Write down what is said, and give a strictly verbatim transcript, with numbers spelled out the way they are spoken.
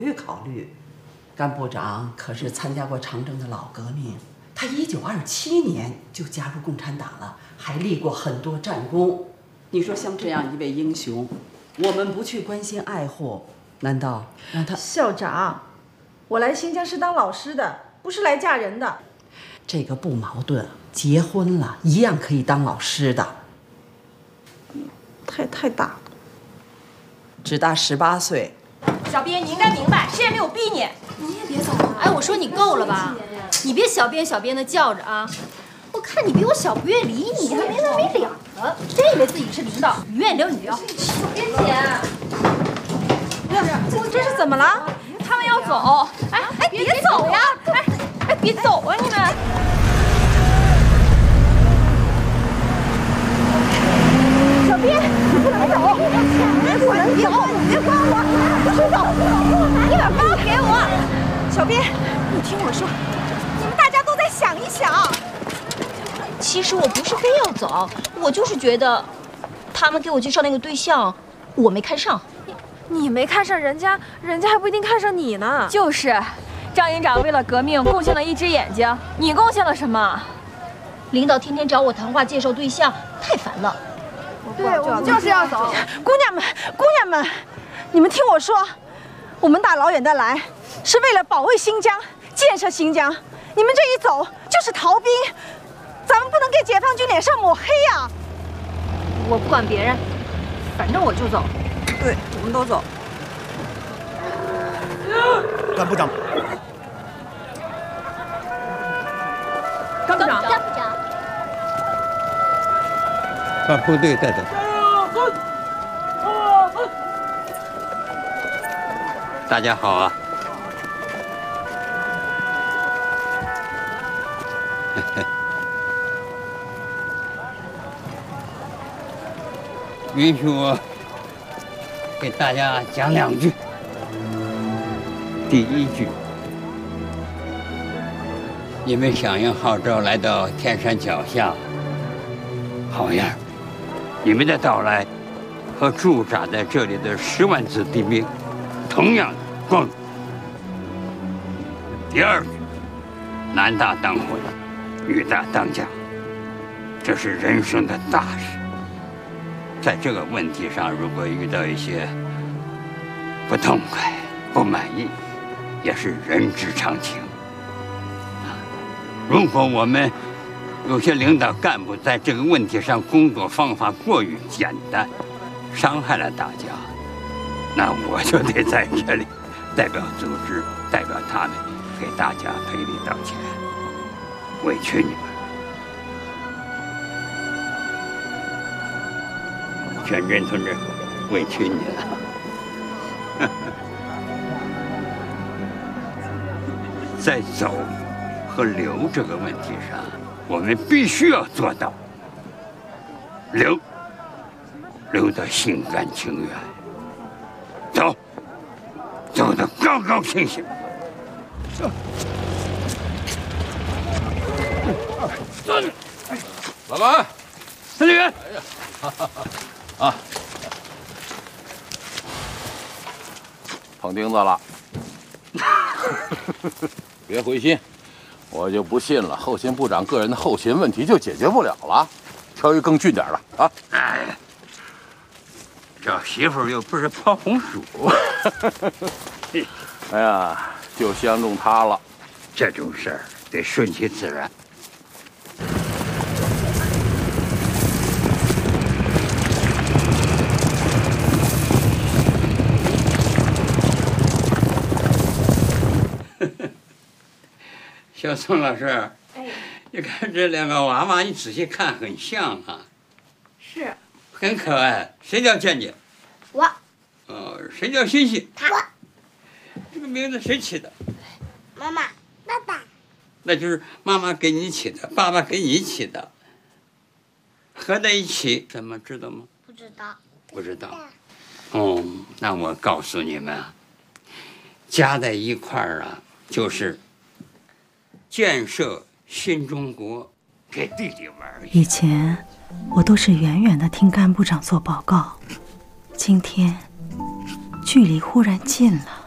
虑考虑。甘部长可是参加过长征的老革命，他一九二七年就加入共产党了，还立过很多战功。你说像这样一位英雄，我们不去关心爱护，难道让他？ 校长，我来新疆是当老师的，不是来嫁人的。 这个不矛盾，结婚了一样可以当老师的。 太太大了， 只大十八岁。 小编，你应该明白，谁也没有逼你。 你也别走了。哎，我说你够了吧？你别小编小编的叫着啊！我看你比我小，不愿意理你，还没完没了的，真以为自己是领导，你愿意聊你聊。小编姐， 这这是怎么了？ 他们要走。哎哎，别走呀！哎哎，别走啊你们！ 小编，你不能走！别管你，别管我，别管我！不许走！拿一点包给我！小编，你听我说，你们大家都再想一想。 其实我不是非要走，我就是觉得，他们给我介绍那个对象，我没看上。 你没看上人家，人家还不一定看上你呢。 就是，张营长为了革命贡献了一只眼睛，你贡献了什么？ 领导天天找我谈话介绍对象，太烦了。 对，我们就是要走。 姑娘们，姑娘们，你们听我说，我们大老远的来，是为了保卫新疆、建设新疆。你们这一走就是逃兵，咱们不能给解放军脸上抹黑呀！ 我不管别人，反正我就走。 对，我们都走。 甘部长， 甘部长， 甘部长， 把部队带走。大家好啊！允许我给大家讲两句。第一句，你们响应号召来到天山脚下，好样！你们的到来和驻扎在这里的十万子弟兵同样光荣。第二句，男大当婚，女大当嫁，这是人生的大事。在这个问题上，如果遇到一些不痛快、不满意，也是人之常情。如果我们有些领导干部在这个问题上工作方法过于简单，伤害了大家，那我就得在这里代表组织，代表他们，给大家赔礼道歉，委屈你们。全真同志，委屈你了。在走和留这个问题上，我们必须要做到留，留得心甘情愿，走，走得高高兴兴。 站住！老板，司令员。哎呀，哈哈哈。啊，碰钉子了，别灰心，我就不信了，后勤部长个人的后勤问题就解决不了了，挑一更俊点的啊！ 哎，找媳妇又不是泡红薯， 哎呀，就相中他了， 这种事儿得顺其自然。小宋老师，哎，你看这两个娃娃，你仔细看，很像啊。 是。 很可爱。谁叫健健？ 我。 哦，谁叫欣欣？ 我。 这个名字谁起的？ 妈妈、爸爸。 那就是妈妈给你起的，爸爸给你起的，合在一起，怎么知道吗？ 不知道。 不知道。哦，那我告诉你们啊，加在一块儿啊，就是建设新中国，给弟弟玩。 以前我都是远远的听甘部长做报告，今天距离忽然近了。